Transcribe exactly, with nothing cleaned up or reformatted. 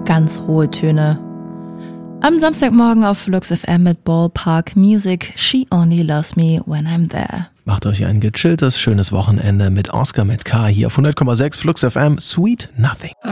ganz hohe Töne. Am Samstagmorgen auf Flux F M mit Ballpark Music, She Only Loves Me When I'm There. Macht euch ein gechilltes, schönes Wochenende mit Oscar mit K hier auf hundert Komma sechs Flux F M, Sweet Nothing.